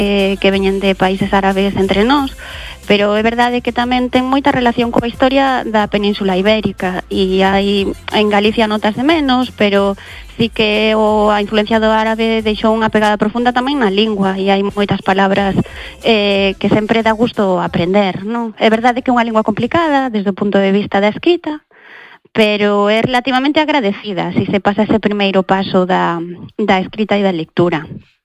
que veñen de países árabes entre nós, pero é verdade que tamén ten moita relación coa historia da Península Ibérica, e hai en Galicia notas de menos, pero sí que a influencia do árabe deixou unha pegada profunda tamén na lingua, e hai moitas palabras que sempre dá gusto aprender, non? É verdade que é unha lingua complicada desde o punto de vista da escrita, pero é relativamente agradecida se se pasa ese primeiro paso da escrita e da lectura.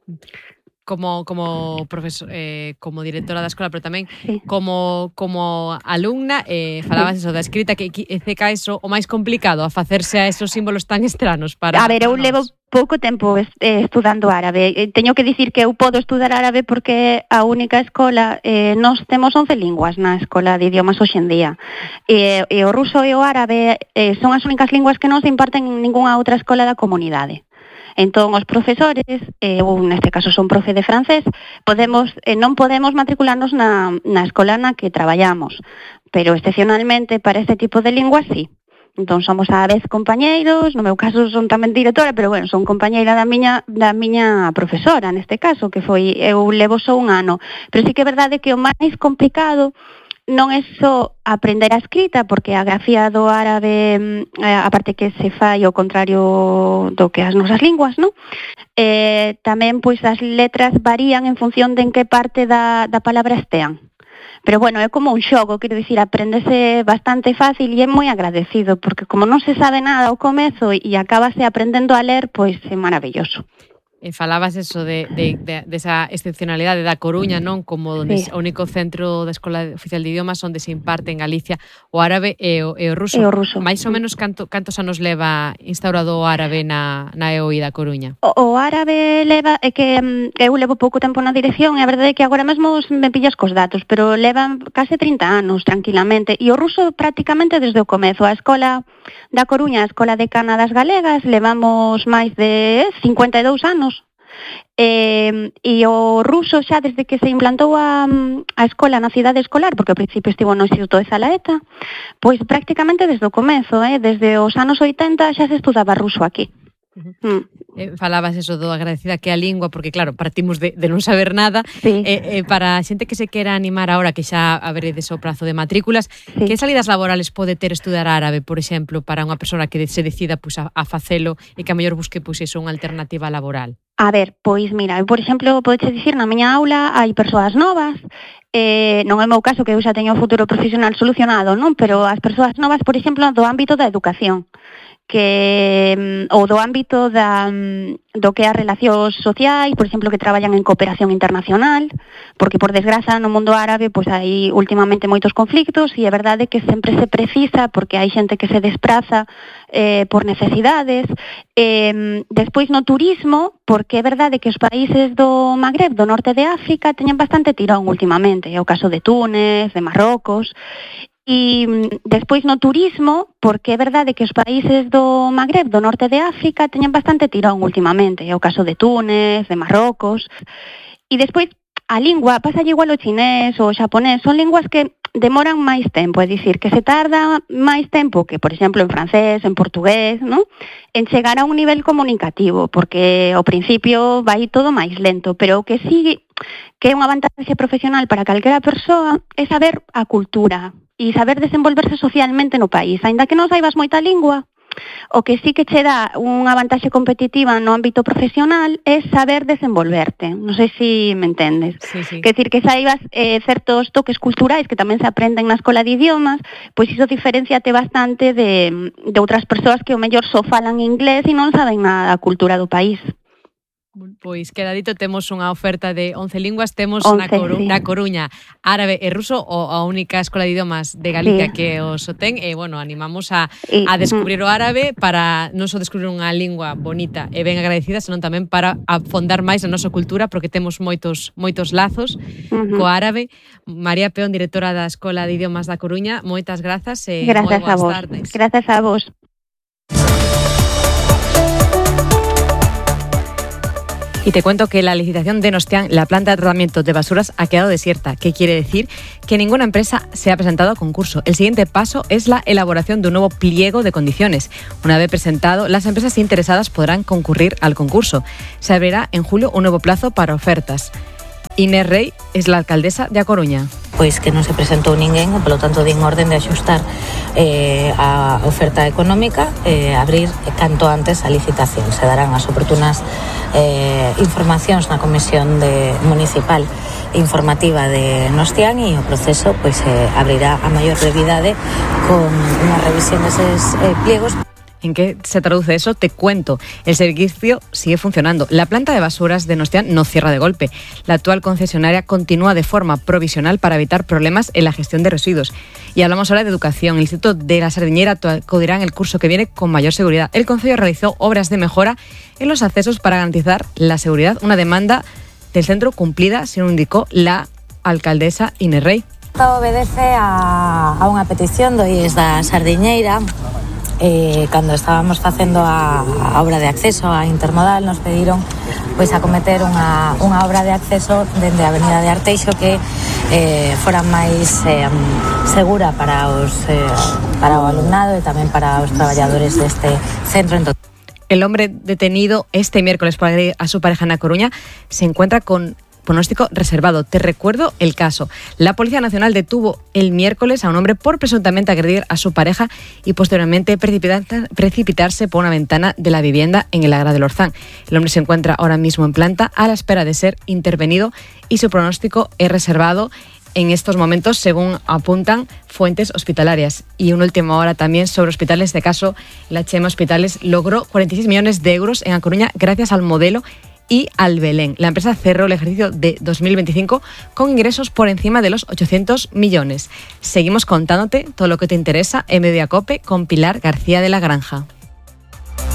Como profesor, como directora da escola, pero tamén como alumna, falabas eso da escrita, que eso o máis complicado a facerse a esos símbolos tan estranos para... A ver, eu levo pouco tempo estudando árabe. Teño que dicir que eu podo estudar árabe porque a única escola, nós temos 11 linguas na escola de idiomas hoxe en día. E o ruso e o árabe son as únicas linguas que non se imparten en ningunha outra escola da comunidade. Entón, os profesores, ou neste caso son profe de francés, non podemos matricularnos na escola na que traballamos, pero excepcionalmente para este tipo de linguas sí. Entón, somos a vez compañeiros, no meu caso son tamén directora, pero bueno, son compañeira da miña profesora, neste caso, que eu levo só un ano. Pero sí que é verdade que o máis complicado non é só aprender a escrita, porque a grafía do árabe, a parte que se fai ao contrario do que as nosas linguas, non? Tamén, pois, as letras varían en función de en que parte da palabra estean. Pero, bueno, é como un xogo, quero dicir, aprendese bastante fácil e é moi agradecido, porque como non se sabe nada ao comezo e acabase aprendendo a ler, pois é maravilloso. Falabas eso de esa excepcionalidade da Coruña, non? Como o único centro da Escola Oficial de Idiomas onde se imparte en Galicia o árabe e o ruso. Mais ou menos cantos anos leva instaurado o árabe na EOI da Coruña? O árabe leva, é que eu levo pouco tempo na dirección, e a verdade é que agora mesmo me pillas cos datos, pero levan case 30 anos tranquilamente, e o ruso prácticamente desde o comezo. A Escola da Coruña, a Escola Decana das Galegas, levamos máis de 52 anos. E o ruso xa desde que se implantou a escola na cidade escolar, porque ao principio estivo no Instituto de Zalaeta, pois prácticamente desde o comezo, desde os anos 80 xa se estudaba ruso aquí. Falabas eso do agradecida que a lingua, porque claro, partimos de non saber nada. Para a xente que se quera animar ahora, que xa abredes o prazo de matrículas, que salidas laborales pode ter estudar árabe, por exemplo, para unha persona que se decida a facelo e que a mellor busque eso, unha alternativa laboral? A ver, pois mira, por exemplo, podes dicir, na miña aula hai persoas novas, non é o meu caso, que eu xa teño o futuro profesional solucionado, non? Pero as persoas novas, por exemplo, do ámbito da educación, ou do ámbito do que é as relacións sociais, por exemplo, que traballan en cooperación internacional, porque por desgraza no mundo árabe pois hai últimamente moitos conflictos, e é verdade que sempre se precisa, porque hai xente que se despraza por necesidades. Despois no turismo, porque é verdade que os países do Magreb, do norte de África, teñen bastante tirón últimamente, é o caso de Túnez, de Marrocos. E despois no turismo, porque é verdade que os países do Magreb, do norte de África, teñen bastante tirón últimamente, é o caso de Túnez, de Marrocos. E despois a lingua, pasa igual o chinés ou o xaponés, son linguas que demoran máis tempo, é dicir, que se tarda máis tempo que, por exemplo, en francés, en portugués, non? En chegar a un nivel comunicativo, porque ao principio vai todo máis lento, pero o que sí que é unha vantaxe profesional para calquera persoa é saber a cultura e saber desenvolverse socialmente no país. Aínda que non saibas moita lingua, o que sí que che dá unha vantaxe competitiva no ámbito profesional é saber desenvolverte. Non sei se me entendes. Sí. Quer dicir, que saibas certos toques culturais que tamén se aprenden na escola de idiomas, pois iso diferenciate bastante de outras persoas que o mellor só falan inglés e non saben nada da cultura do país. Pois quedadito, temos unha oferta de 11 linguas, temos na Coruña árabe e ruso, a única escola de idiomas de Galicia que os ten, e bueno, animamos a descubrir o árabe para non só descubrir unha lingua bonita e ben agradecida, senón tamén para afondar máis na nosa cultura, porque temos moitos lazos co árabe. María Peón, directora da Escola de Idiomas da Coruña, moitas grazas e moi boas tardes. Grazas a vos. Y te cuento que la licitación de Nostián, la planta de tratamiento de basuras, ha quedado desierta. ¿Qué quiere decir? Que ninguna empresa se ha presentado a concurso. El siguiente paso es la elaboración de un nuevo pliego de condiciones. Una vez presentado, las empresas interesadas podrán concurrir al concurso. Se abrirá en julio un nuevo plazo para ofertas. Inés Rey es la alcaldesa de A Coruña. Pois que non se presentou ninguén e, polo tanto, din orden de axustar a oferta económica e abrir canto antes a licitación. Se darán as oportunas informacións na Comisión Municipal Informativa de Nostián e o proceso pois abrirá a maior brevidade con unha revisión deses pliegos. ¿En qué se traduce eso? Te cuento. El servicio sigue funcionando. La planta de basuras de Nostián no cierra de golpe. La actual concesionaria continúa de forma provisional para evitar problemas en la gestión de residuos. Y hablamos ahora de educación. El Instituto de la Sardiñera acudirá en el curso que viene con mayor seguridad. El Concello realizó obras de mejora en los accesos para garantizar la seguridad. Una demanda del centro cumplida, se lo indicó la alcaldesa Inés Rey. Obedece a unha petición do IES da Sardiñeira. Cando estábamos facendo a obra de acceso a Intermodal, nos pediron pois acometer unha obra de acceso dende a Avenida de Arteixo que fora máis segura para o alumnado e tamén para os traballadores deste centro. El hombre detenido este miércoles por agredir a su pareja en A Coruña se encuentra con pronóstico reservado. Te recuerdo el caso. La Policía Nacional detuvo el miércoles a un hombre por presuntamente agredir a su pareja y posteriormente precipitarse por una ventana de la vivienda en el Agra del Orzán. El hombre se encuentra ahora mismo en planta a la espera de ser intervenido y su pronóstico es reservado en estos momentos, según apuntan fuentes hospitalarias. Y una última hora también sobre hospitales. De caso, la HM Hospitales logró 46 millones de euros en A Coruña gracias al modelo y al Belén. La empresa cerró el ejercicio de 2025 con ingresos por encima de los 800 millones. Seguimos contándote todo lo que te interesa en Mediacope con Pilar García de la Granja.